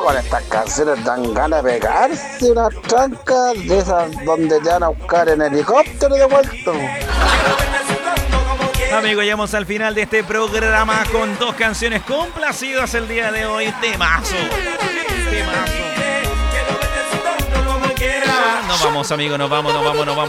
con estas canciones dan ganas de pegarse unas trancas de esas donde te van a buscar en helicóptero de vuelta. Amigos, llegamos al final de este programa con 2 canciones complacidas el día de hoy. Temazo. Nos vamos, amigos, nos vamos.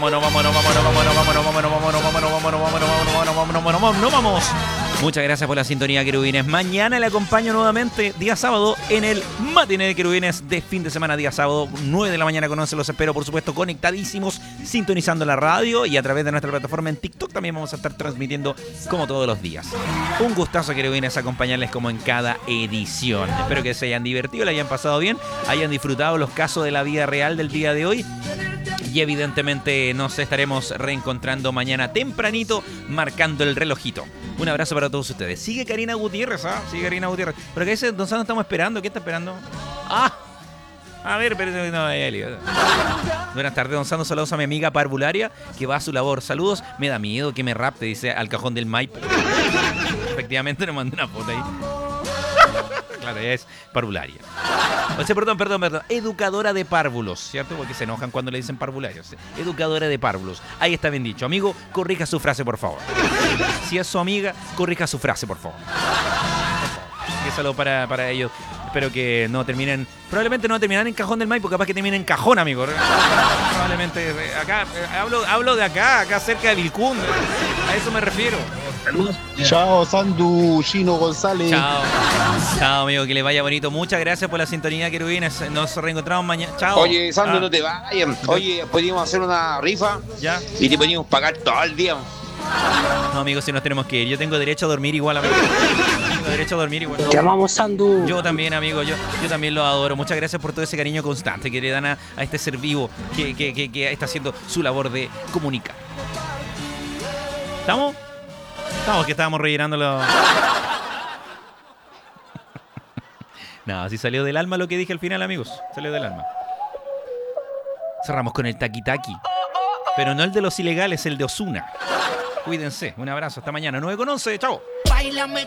Muchas gracias por la sintonía, querubines. Mañana le acompaño nuevamente, día sábado, en el Matiné de Querubines de fin de semana, día sábado, 9 de la mañana con 11. Los espero, por supuesto, conectadísimos, sintonizando la radio y a través de nuestra plataforma en TikTok también vamos a estar transmitiendo como todos los días. Un gustazo, querubines, acompañarles como en cada edición. Espero que se hayan divertido, le hayan pasado bien, hayan disfrutado los casos de la vida real del día de hoy. Y evidentemente nos estaremos reencontrando mañana tempranito, marcando el relojito. Un abrazo para todos ustedes. Sigue Karina Gutiérrez, ¿ah? Sigue Karina Gutiérrez. Pero que dice, don Sano, estamos esperando. ¿Qué está esperando? ¡Ah! A ver, pero no, buenas tardes, don Sano. Saludos a mi amiga Parvularia, que va a su labor. Saludos. Me da miedo que me rapte, dice, al cajón del Maipo. Efectivamente, le mandé una foto ahí. Claro, ella es parvularia. O sea, perdón. Educadora de párvulos, ¿cierto? Porque se enojan cuando le dicen parvularios. Educadora de párvulos. Ahí está bien dicho. Amigo, corrija su frase, por favor. Si es su amiga, corrija su frase, por favor. Un saludo para ellos. Espero que no terminen. Probablemente no terminan en Cajón del Maipo, capaz que terminen en Cajón, amigo. Probablemente acá. Hablo de acá cerca de Vilcún. A eso me refiero. Chao, Sandu, Gino González. Chao, amigo, que les vaya bonito. Muchas gracias por la sintonía, querubines. Nos reencontramos mañana. Chao. Oye, Sandu, no te vayas. Oye, podríamos hacer una rifa. ¿Ya? Y te podríamos pagar todo el día. No, amigos, si nos tenemos que ir. Yo tengo derecho a dormir igual, amigo. Tengo derecho a dormir igual. Te amamos, Sandu. Yo también, amigo. Yo también lo adoro. Muchas gracias por todo ese cariño constante que le dan a este ser vivo que está haciendo su labor de comunicar. ¿Estamos? Estamos, que estábamos rellenándolo. No, así salió del alma lo que dije al final, amigos. Salió del alma. Cerramos con el taqui-taqui. Pero no el de los ilegales, el de Ozuna. Cuídense. Un abrazo. Hasta mañana. 9:11. Chao. Báilame